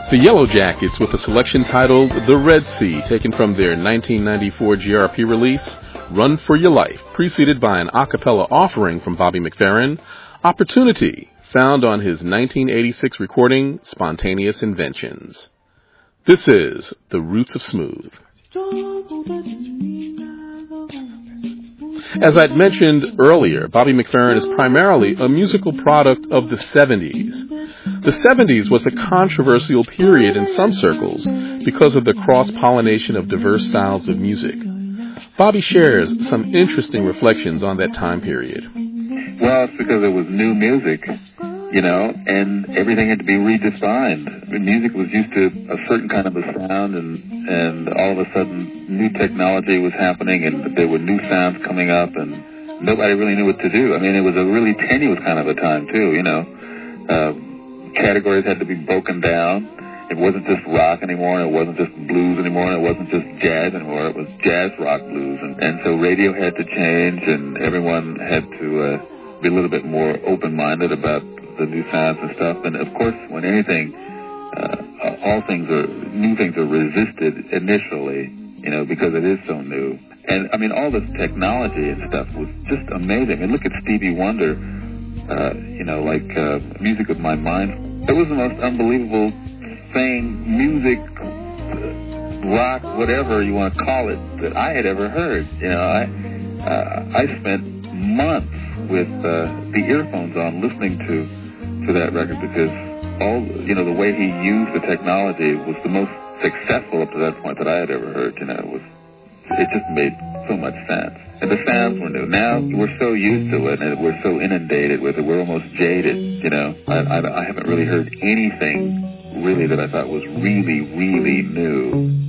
The Yellow Jackets with a selection titled The Red Sea, taken from their 1994 GRP release, Run for Your Life, preceded by an a cappella offering from Bobby McFerrin, Opportunity, found on his 1986 recording, Spontaneous Inventions. This is The Roots of Smooth. As I'd mentioned earlier, Bobby McFerrin is primarily a musical product of the 70s. The 70s was a controversial period in some circles because of the cross-pollination of diverse styles of music. Bobby shares some interesting reflections on that time period. Well, it's because it was new music, and everything had to be redefined. Music was used to a certain kind of a sound, and all of a sudden new technology was happening, and there were new sounds coming up, and nobody really knew what to do. I mean, it was a really tenuous kind of a time, too, Categories had to be broken down. It wasn't just rock anymore, and it wasn't just blues anymore, and it wasn't just jazz anymore. It was jazz, rock, blues. And so radio had to change, and everyone had to be a little bit more open-minded about the new sounds and stuff. And, of course, when anything, new things are resisted initially, because it is so new. And, I mean, all this technology and stuff was just amazing. I mean, look at Stevie Wonder, Music of My Mind. It was the most unbelievable thing, music, rock, whatever you want to call it, that I had ever heard. I spent months with the earphones on listening to that record because the way he used the technology was the most successful up to that point that I had ever heard. It just made so much sense. And the sounds were new. Now we're so used to it, and we're so inundated with it, we're almost jaded, I haven't really heard anything really that I thought was really, really new.